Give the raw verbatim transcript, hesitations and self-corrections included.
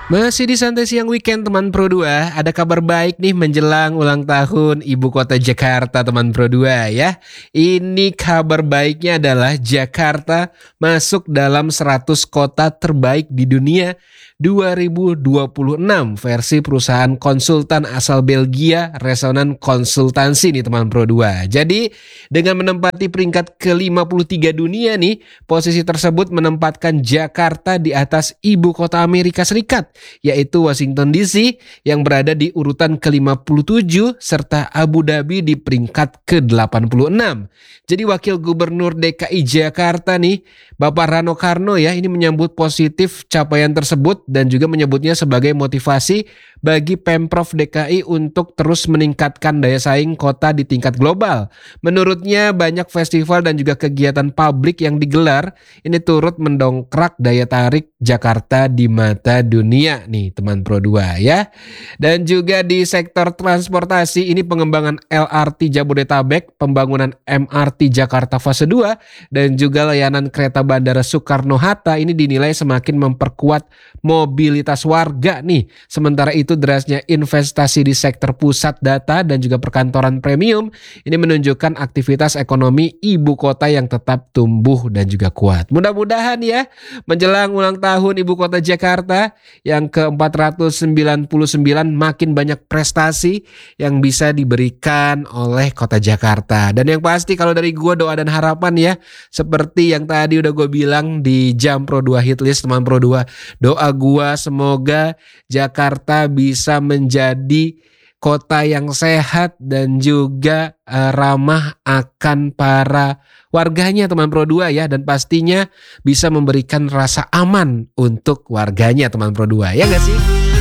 Masih di Santai Siang Weekend teman Pro dua, ada kabar baik nih menjelang ulang tahun Ibu Kota Jakarta teman Pro dua ya. Ini kabar baiknya adalah Jakarta masuk dalam seratus kota terbaik di dunia dua ribu dua puluh enam versi perusahaan konsultan asal Belgia Resonan Konsultansi nih teman Pro dua. Jadi dengan menempati peringkat ke lima puluh tiga dunia nih, posisi tersebut menempatkan Jakarta di atas Ibu Kota Amerika Serikat, yaitu Washington D C yang berada di urutan ke lima puluh tujuh serta Abu Dhabi di peringkat ke delapan puluh enam. Jadi Wakil Gubernur D K I Jakarta nih, Bapak Rano Karno ya, ini menyambut positif capaian tersebut dan juga menyebutnya sebagai motivasi bagi Pemprov D K I untuk terus meningkatkan daya saing kota di tingkat global. Menurutnya banyak festival dan juga kegiatan publik yang digelar ini turut mendongkrak daya tarik Jakarta di mata dunia nih teman Pro dua ya. Dan juga di sektor transportasi ini pengembangan L R T Jabodetabek, pembangunan M R T Jakarta fase dua dan juga layanan kereta Bandara Soekarno-Hatta ini dinilai semakin memperkuat mobilitas warga nih. Sementara itu derasnya investasi di sektor pusat data dan juga perkantoran premium ini menunjukkan aktivitas ekonomi ibu kota yang tetap tumbuh dan juga kuat. Mudah-mudahan ya menjelang ulang tahun Ibu Kota Jakarta yang ke empat ratus sembilan puluh sembilan makin banyak prestasi yang bisa diberikan oleh Kota Jakarta. Dan yang pasti kalau dari gue doa dan harapan ya, seperti yang tadi udah gue bilang di jam Pro dua Hitlist teman Pro dua, doa gue semoga Jakarta bisa menjadi kota yang sehat dan juga uh, ramah akan para warganya teman Pro dua ya, dan pastinya bisa memberikan rasa aman untuk warganya teman Pro dua, ya gak sih?